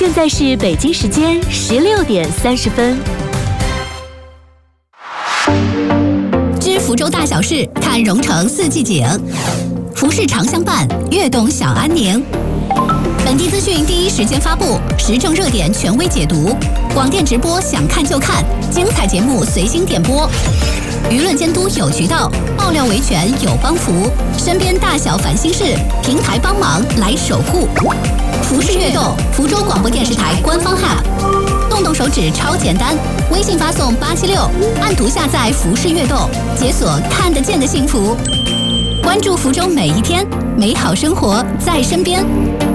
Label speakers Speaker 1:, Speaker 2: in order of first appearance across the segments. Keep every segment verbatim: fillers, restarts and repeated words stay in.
Speaker 1: 现在是北京时间十六点三十分。
Speaker 2: 知福州大小事，看蓉城四季景。服饰长相伴，悦动享安宁。本地资讯第一时间发布，时政热点权威解读，广电直播想看就看，精彩节目随心点播。舆论监督有渠道，爆料维权有帮扶，身边大小烦心事，平台帮忙来守护。服饰悦动，福州广播电视台官方 App， 动动手指超简单，微信发送八七六，按图下载服饰悦动，解锁看得见的幸福。关注福州每一天，美好生活在身边。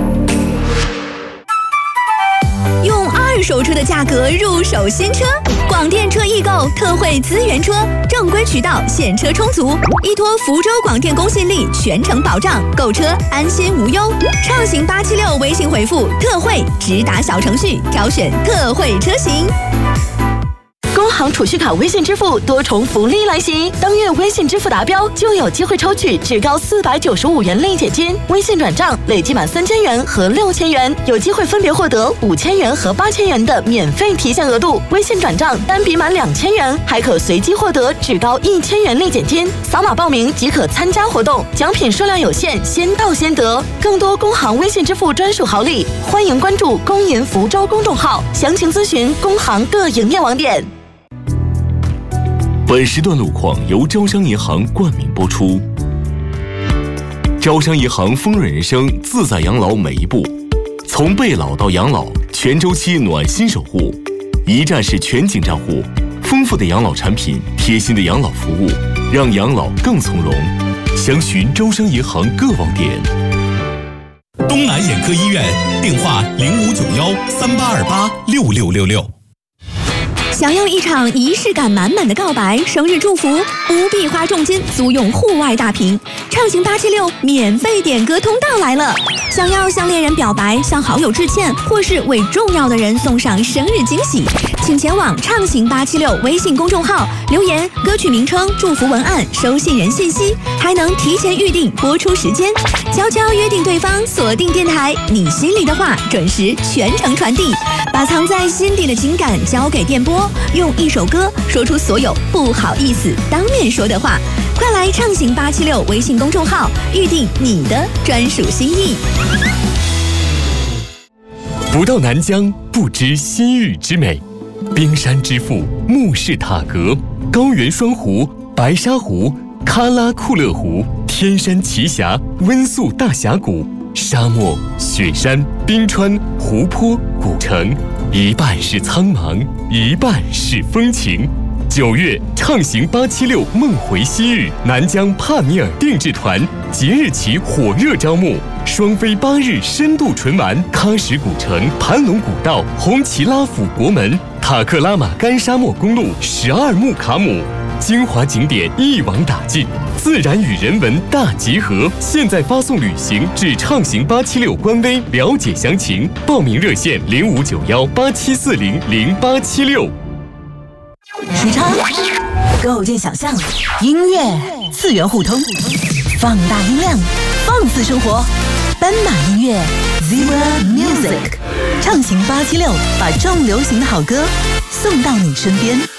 Speaker 3: 用二手车的价格入手新车，广电车易购特惠资源车，正规渠道现车充足，依托福州广电公信力全程保障，购车安心无忧。畅行八七六微信回复特惠，直达小程序挑选特惠车型。
Speaker 4: 工行储蓄卡微信支付多重福利来袭，当月微信支付达标就有机会抽取至高四百九十五元立减金，微信转账累计满三千元和六千元，有机会分别获得五千元和八千元的免费提现额度。微信转账单笔满两千元，还可随机获得至高一千元立减金。扫码报名即可参加活动，奖品数量有限，先到先得。更多工行微信支付专属好礼，欢迎关注工银福州公众号，详情咨询工行各营业网点。
Speaker 5: 本时段路况由招商银行冠名播出。招商银行丰润人生自在养老每一步，从备老到养老，全周期暖心守护，一站式全景账户，丰富的养老产品，贴心的养老服务，让养老更从容。详询招商银行各网点。
Speaker 6: 东南眼科医院，电话零五九幺三八二八六六六六。
Speaker 3: 想要一场仪式感满满的告白、生日祝福，不必花重金租用户外大屏，畅行八七六免费点歌通道来了。想要向恋人表白、向好友致歉，或是为重要的人送上生日惊喜，请前往畅行八七六微信公众号留言歌曲名称、祝福文案、收信人信息，还能提前预定播出时间，悄悄约定对方，锁定电台，你心里的话准时全程传递，把藏在心底的情感交给电波，用一首歌说出所有不好意思当面说的话。快来畅行八七六微信公众号预定你的专属心意。
Speaker 7: 不到南疆不知西域之美，冰山之父木氏塔格，高原双湖、白沙湖、喀拉库勒湖，天山奇峡、温宿大峡谷，沙漠、雪山、冰川、湖泊、古城，一半是苍茫，一半是风情。九月畅行八七六梦回西域，南疆帕米尔定制团即日起火热招募，双飞八日深度纯玩喀什古城、盘龙古道、红旗拉府国门、塔克拉玛干沙漠公路十二木卡姆，精华景点一网打尽，自然与人文大集合。现在发送旅行至畅行八七六官微了解详情，报名热线零五九幺八七四零零八七六。
Speaker 4: 时差构建想象，音乐次元互通，放大音量，放肆生活。斑马音乐 Zebra Music， 畅行八七六，把重流行的好歌送到你身边。